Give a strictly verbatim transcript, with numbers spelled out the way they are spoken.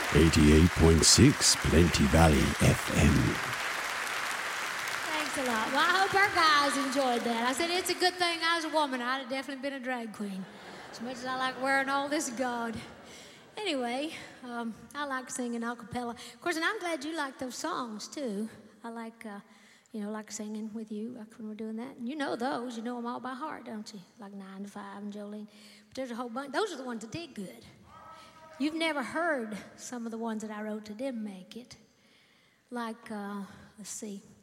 eighty-eight point six Plenty Valley F M. Thanks a lot. Well, I hope our guys enjoyed that. I said it's a good thing I was a woman. I'd have definitely been a drag queen. As much as I like wearing all this gaud. Anyway, um, I like singing a cappella. Of course, and I'm glad you like those songs, too. I like, uh, you know, like singing with you, like when we're doing that. And you know those. You know them all by heart, don't you? Like nine to five and Jolene. But there's a whole bunch. Those are the ones that did good. You've never heard some of the ones that I wrote that didn't make it. Like, uh, let's see.